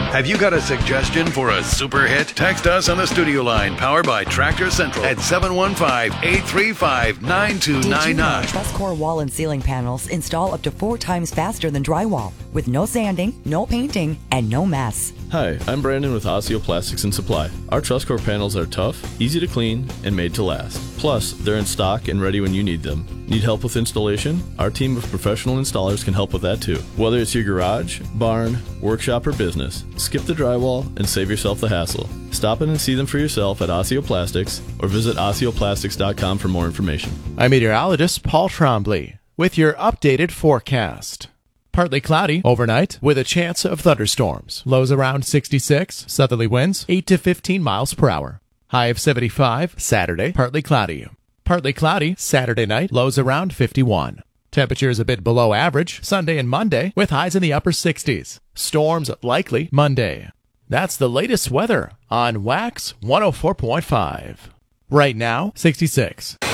Have you got a suggestion for a super hit? Text us on the studio line powered by Tractor Central at 715-835-9299. Did you know TrustCore wall and ceiling panels install up to 4 times faster than drywall with no sanding, no painting, and no mess? Hi, I'm Brandon with Osseo Plastics and Supply. Our TrustCore panels are tough, easy to clean, and made to last. Plus, they're in stock and ready when you need them. Need help with installation? Our team of professional installers can help with that too. Whether it's your garage, barn, workshop, or business, skip the drywall and save yourself the hassle. Stop in and see them for yourself at Osseo Plastics or visit OsseoPlastics.com for more information. I'm meteorologist Paul Trombley with your updated forecast. Partly cloudy overnight with a chance of thunderstorms. Lows around 66, southerly winds 8 to 15 miles per hour. High of 75 Saturday, partly cloudy. Partly cloudy Saturday night, lows around 51. Temperatures a bit below average Sunday and Monday with highs in the upper 60s. Storms likely Monday. That's the latest weather on Wax 104.5. Right now, 66.